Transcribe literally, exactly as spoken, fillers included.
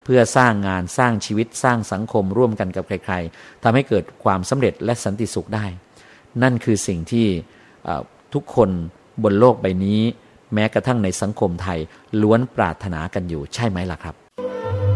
พื่อสร้างงานสร้างชีวิตสร้างสังคมร่วมกันกับใครๆทำให้เกิดความสำเร็จและสันติสุขได้นั่นคือสิ่งที่ทุกคนบนโลกใบนี้แม้กระทั่งในสังคมไทยล้วนปรารถนากันอยู่ใช่ไหมล่ะครับ